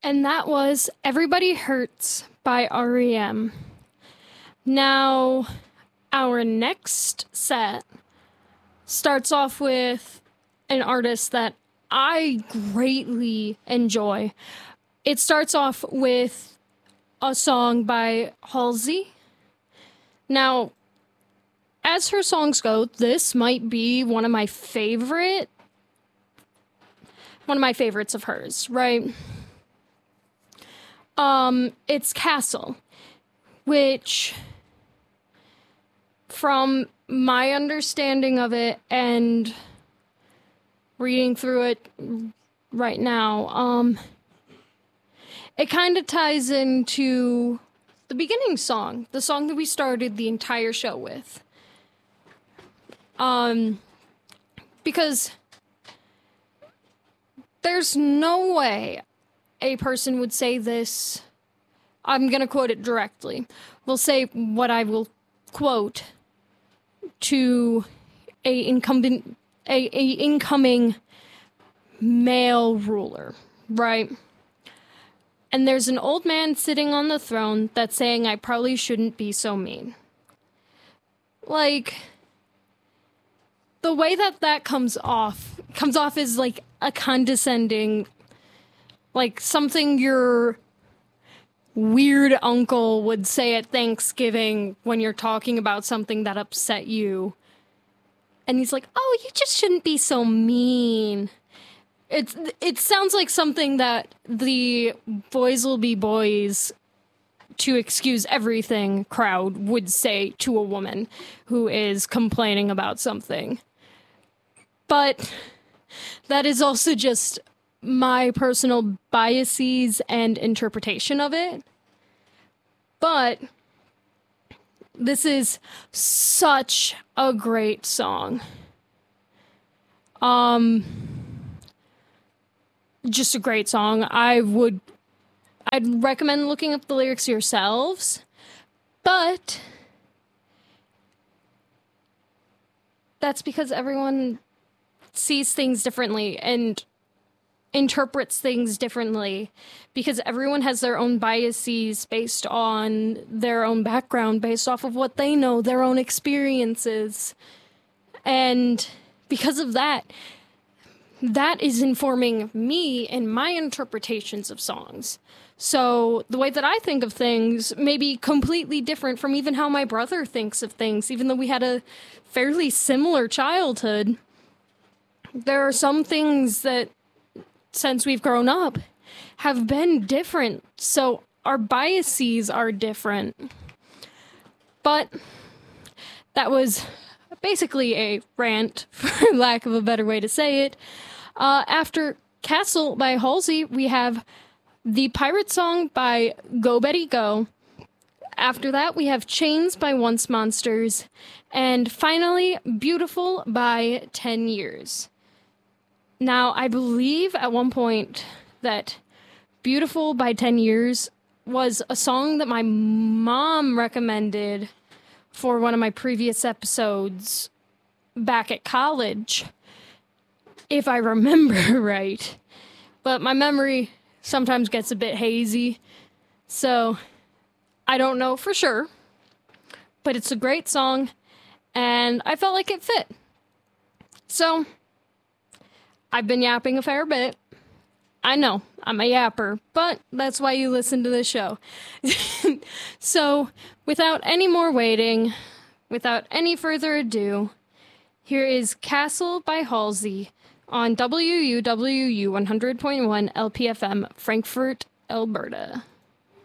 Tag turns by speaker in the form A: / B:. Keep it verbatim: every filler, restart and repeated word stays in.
A: And that was Everybody Hurts by R E M. Now, our next set starts off with an artist that I greatly enjoy. It starts off with a song by Halsey. Now, as her songs go, this might be one of my favorite, one of my favorites of hers, right? Um, it's Castle, which, from my understanding of it and reading through it right now, um, it kind of ties into the beginning song, the song that we started the entire show with. Um, because there's no way a person would say this. I'm going to quote it directly. We'll say what I will quote to a incumbent, a, a incoming male ruler, right? And there's an old man sitting on the throne that's saying, I probably shouldn't be so mean. Like, the way that that comes off, comes off as like a condescending, like something your weird uncle would say at Thanksgiving when you're talking about something that upset you. And he's like, oh, you just shouldn't be so mean. It's, it sounds like something that the boys will be boys to excuse everything crowd would say to a woman who is complaining about something. But that is also just my personal biases and interpretation of it. But this is such a great song. Um, just a great song. I would, I'd recommend looking up the lyrics yourselves, but that's because everyone sees things differently and interprets things differently, because everyone has their own biases based on their own background, based off of what they know, their own experiences. And because of that, that is informing me and my interpretations of songs. So the way that I think of things may be completely different from even how my brother thinks of things, even though we had a fairly similar childhood. There are some things that, since we've grown up, have been different. So our biases are different. But that was basically a rant, for lack of a better way to say it. Uh, after Castle by Halsey, we have the Pirate Song by Go Betty Go. After that, we have Chains by Once Monsters. And finally, Beautiful by ten years. Now, I believe at one point that Beautiful by ten years was a song that my mom recommended for one of my previous episodes back at college, if I remember right. But my memory sometimes gets a bit hazy, so I don't know for sure. But it's a great song, and I felt like it fit. So I've been yapping a fair bit. I know, I'm a yapper, but that's why you listen to this show. So, without any more waiting, without any further ado, here is Castle by Halsey on W U W U one hundred point one L P F M, Frankfurt, Alberta.